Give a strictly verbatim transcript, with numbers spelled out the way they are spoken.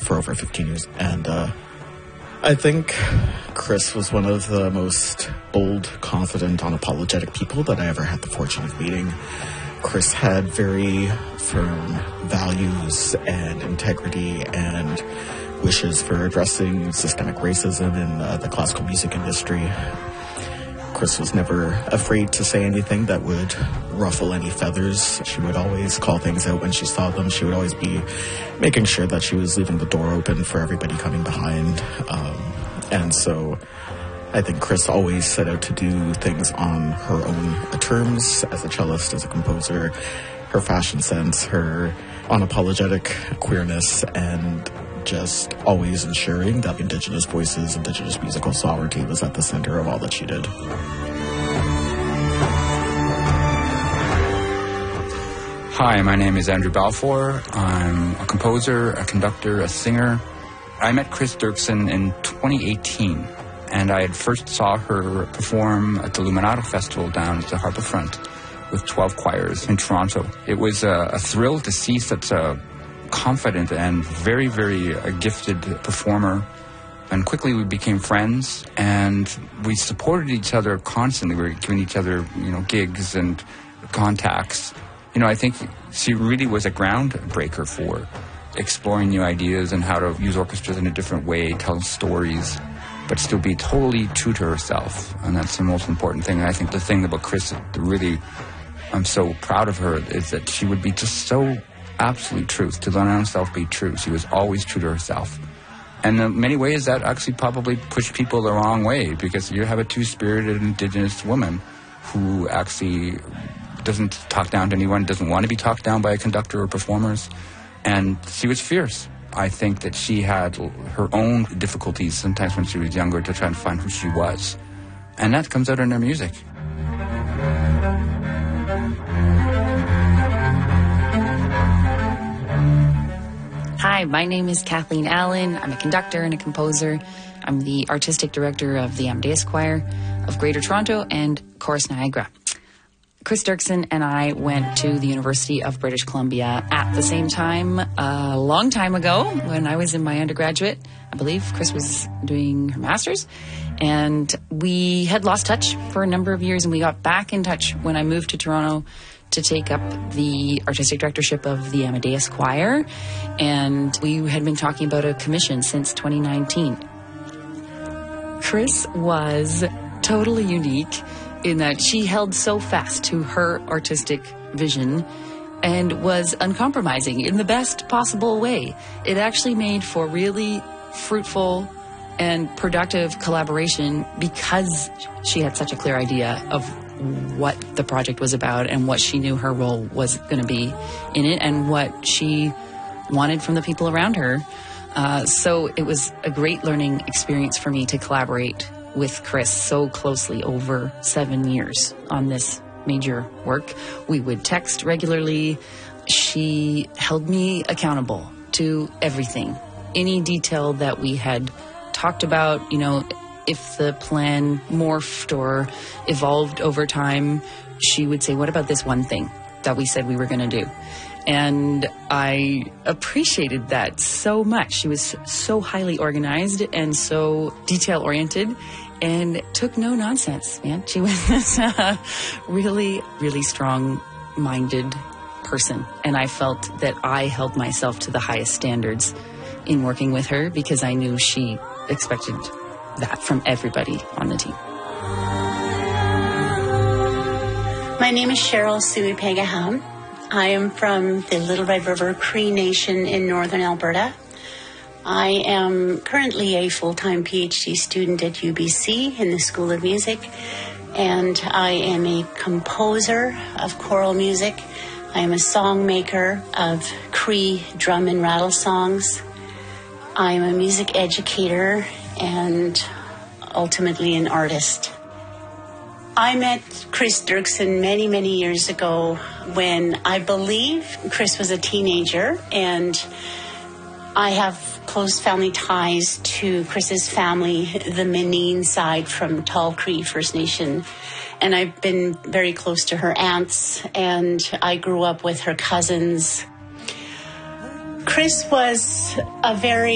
for over fifteen years. And uh, I think Chris was one of the most bold, confident, unapologetic people that I ever had the fortune of meeting. Chris had very firm values and integrity and wishes for addressing systemic racism in uh, the classical music industry. Chris was never afraid to say anything that would ruffle any feathers. She would always call things out when she saw them. She would always be making sure that she was leaving the door open for everybody coming behind. Um, and so I think Chris always set out to do things on her own terms as a cellist, as a composer. Her fashion sense, her unapologetic queerness, and just always ensuring that Indigenous voices, Indigenous musical sovereignty was at the center of all that she did. Hi, my name is Andrew Balfour. I'm a composer, a conductor, a singer. I met Chris Dirksen in twenty eighteen, and I had first saw her perform at the Luminato Festival down at the Harbour Front with twelve choirs in Toronto. It was a, a thrill to see such a confident and very, very uh, gifted performer. And quickly we became friends, and we supported each other constantly. We were giving each other, you know, gigs and contacts. You know, I think she really was a groundbreaker for exploring new ideas and how to use orchestras in a different way, tell stories, but still be totally true to herself. And that's the most important thing. And I think the thing about Chris that really I'm so proud of her is that she would be just so absolute truth, to learn herself be true. She was always true to herself. And in many ways that actually probably pushed people the wrong way, because you have a two-spirited Indigenous woman who actually doesn't talk down to anyone, doesn't want to be talked down by a conductor or performers. And she was fierce. I think that she had her own difficulties sometimes when she was younger to try and find who she was. And that comes out in her music. Hi, my name is Kathleen Allen. I'm a conductor and a composer. I'm the artistic director of the Amadeus Choir of Greater Toronto and Chorus Niagara. Chris Dirksen and I went to the University of British Columbia at the same time a long time ago when I was in my undergraduate. I believe Chris was doing her master's. And we had lost touch for a number of years, and we got back in touch when I moved to Toronto to take up the artistic directorship of the Amadeus Choir. And we had been talking about a commission since twenty nineteen. Chris was totally unique in that she held so fast to her artistic vision and was uncompromising in the best possible way. It actually made for really fruitful and productive collaboration because she had such a clear idea of what the project was about and what she knew her role was going to be in it and what she wanted from the people around her. Uh, so it was a great learning experience for me to collaborate with Chris so closely over seven years on this major work. We would text regularly. She held me accountable to everything. Any detail that we had talked about, you know, if the plan morphed or evolved over time, she would say, what about this one thing that we said we were going to do? And I appreciated that so much. She was so highly organized and so detail-oriented and took no nonsense, man. She was a really, really strong-minded person. And I felt that I held myself to the highest standards in working with her because I knew she expected that from everybody on the team. My name is Cheryl Suipegaham. I am from the Little Red River Cree Nation in northern Alberta. I am currently a full-time PhD student at U B C in the School of Music, and I am a composer of choral music. I am a songmaker of Cree drum and rattle songs. I am a music educator and ultimately an artist. I met Chris Dirksen many, many years ago when I believe Chris was a teenager, and I have close family ties to Chris's family, the Menine side from Tall Cree First Nation. And I've been very close to her aunts, and I grew up with her cousins. Chris was a very